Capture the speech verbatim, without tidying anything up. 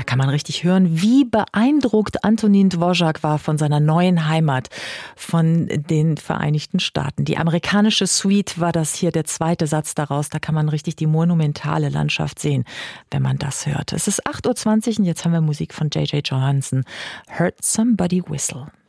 kann man richtig hören, wie beeindruckt Antonin Dvorak war von seiner neuen Heimat, von den Vereinigten Staaten. Die amerikanische Suite war das hier, der zweite Satz daraus. Da kann man richtig die monumentale Landschaft sehen, wenn man das hört. Es ist acht Uhr zwanzig und jetzt haben wir Musik von J J Johansen. Heard Somebody Whistle.